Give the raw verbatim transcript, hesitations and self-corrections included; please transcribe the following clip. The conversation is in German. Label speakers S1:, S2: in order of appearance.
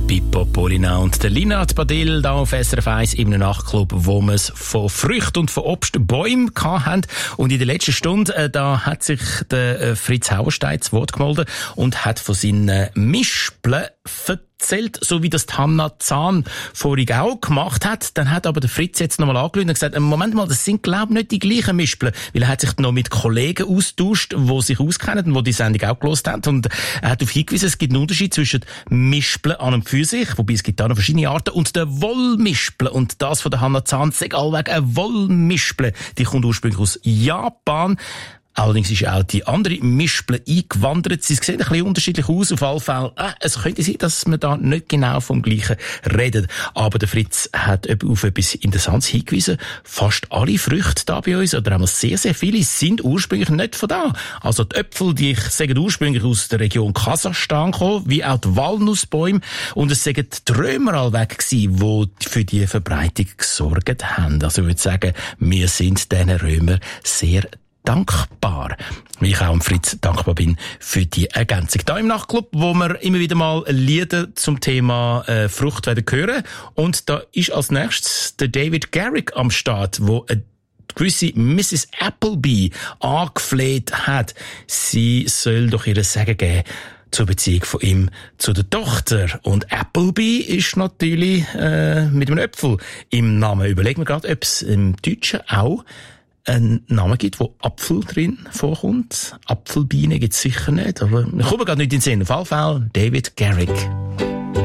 S1: Pippo Polina und der Linard Badil da auf S R F eins im Nachtclub, wo wir es von Früchten und von Obstbäumen hatten. Und in der letzten Stunde, äh, da hat sich der äh, Fritz Hauerstein zu Wort gemeldet und hat von seinen Mispeln erzählt, so wie das Hanna Zahn vorig auch gemacht hat. Dann hat aber der Fritz jetzt nochmal angerufen und gesagt, Moment mal, das sind glaube ich nicht die gleichen Mispeln, weil er hat sich noch mit Kollegen austauscht, die sich auskennen und die die Sendung auch gehört haben. Und er hat darauf hingewiesen, es gibt einen Unterschied zwischen Mispeln an und für sich, wobei es gibt auch noch verschiedene Arten, und der Wollmispeln. Und das von der Hanna Zahn, sag allweg eine Wollmispeln, die kommt ursprünglich aus Japan. Allerdings ist auch die andere Mispel eingewandert. Sie sehen ein bisschen unterschiedlich aus. Auf alle Fälle, äh, es könnte sein, dass wir da nicht genau vom Gleichen reden. Aber der Fritz hat auf etwas Interessantes hingewiesen. Fast alle Früchte da bei uns, oder einmal sehr, sehr viele, sind ursprünglich nicht von da. Also die Äpfel, die ich sage, ursprünglich aus der Region Kasachstan gekommen, wie auch die Walnussbäume. Und es sagen die Römer allweg gewesen, die für die Verbreitung gesorgt haben. Also ich würde sagen, wir sind diesen Römern sehr dankbar. Wie ich auch dem Fritz dankbar bin für die Ergänzung. Da im Nachtclub, wo wir immer wieder mal Lieder zum Thema äh, Frucht werden hören. Und da ist als nächstes der David Garrick am Start, wo eine gewisse Missus Appleby angefleht hat, sie soll doch ihr Sagen geben zur Beziehung von ihm zu der Tochter. Und Appleby ist natürlich äh, mit einem Äpfel im Namen. Überlegen wir gerade, ob es im Deutschen auch einen Namen gibt, wo Apfel drin vorkommt. Apfelbiene gibt es sicher nicht, aber ich komme gerade nicht in den Sinn. Auf jeden Fall David Garrick.